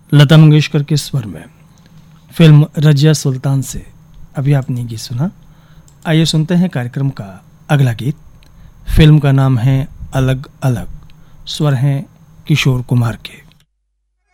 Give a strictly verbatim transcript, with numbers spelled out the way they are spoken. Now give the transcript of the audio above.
लता मंगेशकर के स्वर में फिल्म रजिया सुल्तान से अभी आपने गीत सुना। आइए सुनते हैं कार्यक्रम का अगला गीत। फिल्म का नाम है अलग अलग, स्वर हैं किशोर कुमार के।